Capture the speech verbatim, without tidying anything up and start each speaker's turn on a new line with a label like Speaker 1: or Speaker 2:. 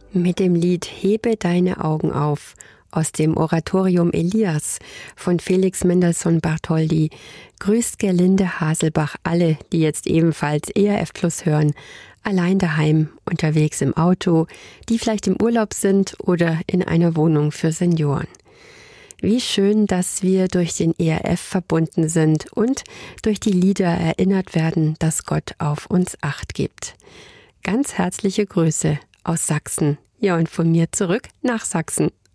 Speaker 1: Mit dem Lied »Hebe deine Augen auf« aus dem Oratorium Elias von Felix Mendelssohn Bartholdy grüßt Gerlinde Haselbach alle, die jetzt ebenfalls E R F Plus hören, allein daheim, unterwegs im Auto, die vielleicht im Urlaub sind oder in einer Wohnung für Senioren. Wie schön, dass wir durch den E R F verbunden sind und durch die Lieder erinnert werden, dass Gott auf uns Acht gibt. Ganz herzliche Grüße aus Sachsen. Ja, und von mir zurück nach Sachsen.